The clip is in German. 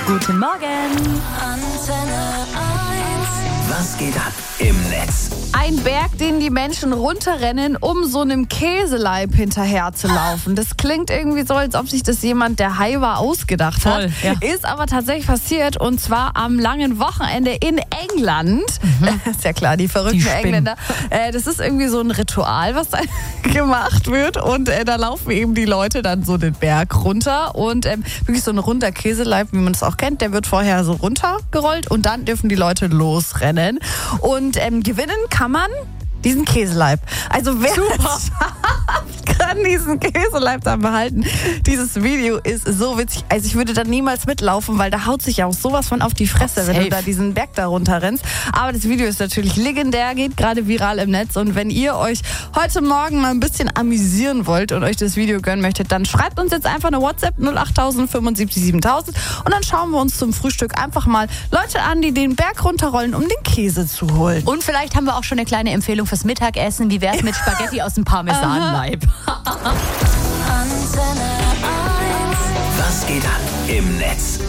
Guten Morgen. Antenne 1. Was geht ab im Netz? Ein Berg, den die Menschen runterrennen, um so einem Käseleib hinterher zu laufen. Das klingt irgendwie so, als ob sich das jemand, der high war, ausgedacht hat. Voll, ja. Ist aber tatsächlich passiert, und zwar am langen Wochenende in England. Ist ja klar, die verrückten Engländer. Das ist irgendwie so ein Ritual, was da gemacht wird. Und da laufen eben die Leute dann so den Berg runter. Und wirklich so ein runder Käseleib, wie man es auch kennt, der wird vorher so runtergerollt. Und dann dürfen die Leute losrennen. Und gewinnen kann man diesen Käseleib. Also wer kann diesen Käseleib dann behalten? Dieses Video ist so witzig. Also ich würde da niemals mitlaufen, weil da haut sich ja auch sowas von auf die Fresse, wenn du da diesen Berg da runterrennst. Aber das Video ist natürlich legendär, geht gerade viral im Netz. Und wenn ihr euch heute Morgen mal ein bisschen amüsieren wollt und euch das Video gönnen möchtet, dann schreibt uns jetzt einfach eine WhatsApp 08000 75 7000 und dann schauen wir uns zum Frühstück einfach mal Leute an, die den Berg runterrollen, um den Käse zu holen. Und vielleicht haben wir auch schon eine kleine Empfehlung fürs Mittagessen. Wie wär's mit Spaghetti aus dem Parmesanleib? Antenne 1. Was geht ab im Netz?